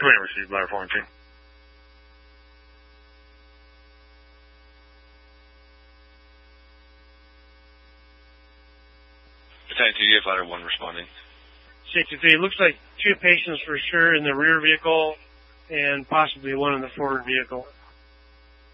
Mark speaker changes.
Speaker 1: Command received, ladder 4 and 2.
Speaker 2: Battalion 2, you have ladder 1 responding.
Speaker 3: Safety 3, it looks like 2 patients for sure in the rear vehicle and possibly one in the forward vehicle.